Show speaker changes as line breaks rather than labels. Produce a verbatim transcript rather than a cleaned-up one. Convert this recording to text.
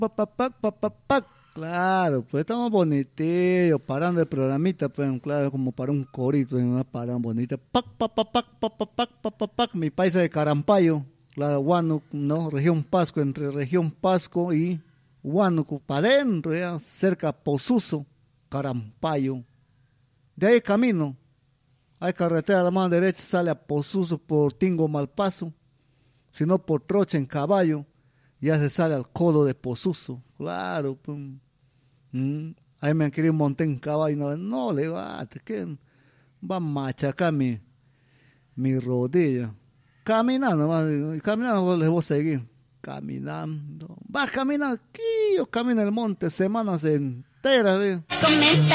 pac, pac, pac, pac, pac, pac. Claro, pues estamos bonitillos, parando el programita, pues claro, como para un corito, una parada bonita. Pac, pac, pac, pac, pac, pac, pac, pac, pac, pac. Mi paisa de Carampayo, claro, Huánuco, ¿no? Región Pasco, entre región Pasco y Huánuco, para adentro, ya, cerca a Posuso, Carampayo. De ahí camino, hay carretera a la mano derecha, sale a Posuso por Tingo Malpaso, sino por Trocha en Caballo. Ya se sale al codo de Posuso, claro. Pues, mm, ahí me han querido montar en caballo, no, no le va, que va a machacar mi, mi rodilla. Caminando, más, caminando les voy a seguir, caminando. Va caminando, aquí yo camino el monte semanas enteras. ¿Eh?